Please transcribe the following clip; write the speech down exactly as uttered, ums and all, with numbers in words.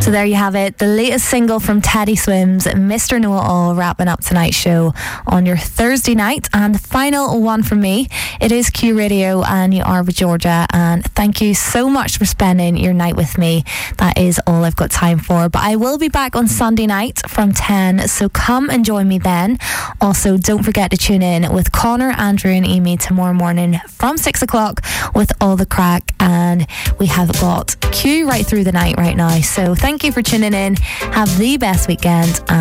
So there you have it, the latest single from Teddy Swims, Mister Know-It-All, wrapping up tonight's show on your Thursday night. And the final one from me, it is Q Radio and you are with Georgia, and thank you so much for spending your night with me. That is all I've got time for, but I will be back on Sunday night from ten, so come and join me then. Also, don't forget to tune in with Connor, Andrew and Amy tomorrow morning from six o'clock with all the crack, and we have got Q right through the night right now. So thank you for tuning in. Have the best weekend.